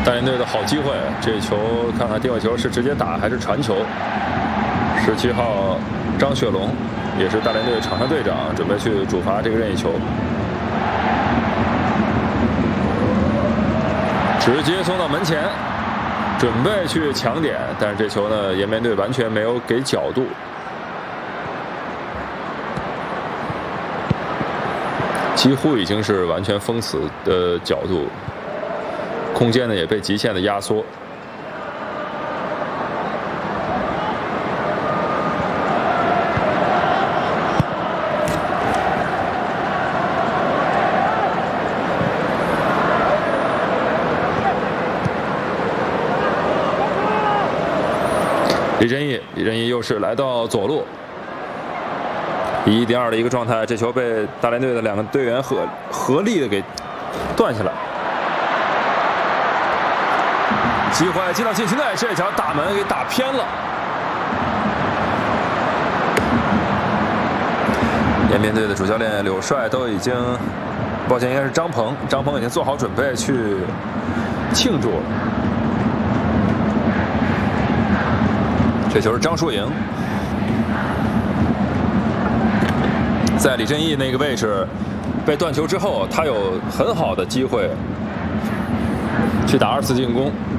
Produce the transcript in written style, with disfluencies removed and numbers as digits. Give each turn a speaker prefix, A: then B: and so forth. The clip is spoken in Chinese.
A: 大连队的好机会，这球看看定位球是直接打还是传球。17号张雪龙也是大连队场上队长，准备去主罚这个任意球，直接送到门前，准备去抢点，但是这球呢，延边队完全没有给角度。几乎已经是完全封死的角度，空间呢也被极限的压缩。李振义又是来到左路。1-2的一个状态，这球被大连队的2个队员合力的给断下来。机会进到禁区内，这脚打门给打偏了。延边队的主教练柳帅都已经，抱歉，应该是张鹏已经做好准备去庆祝了。这球是张淑莹。在李振义那个位置被断球之后，他有很好的机会去打2次进攻。